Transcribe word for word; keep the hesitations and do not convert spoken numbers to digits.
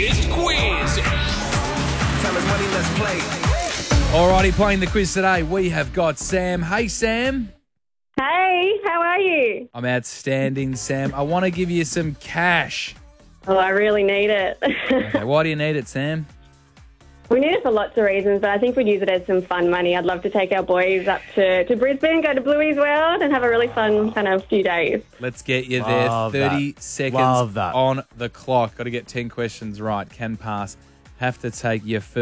funniest quiz. Tell us money, let's play. Alrighty, playing the quiz today, we have got Sam. Hey, Sam. Hey, how are you? I'm outstanding, Sam. I want to give you some cash. Oh, I really need it. Okay, why do you need it, Sam? We need it for lots of reasons, but I think we'd use it as some fun money. I'd love to take our boys up to, to Brisbane, go to Bluey's World and have a really fun kind of few days. Let's get you there. Love thirty that. seconds Love that. on the clock. Got to get ten questions right. Can pass. Have to take your first.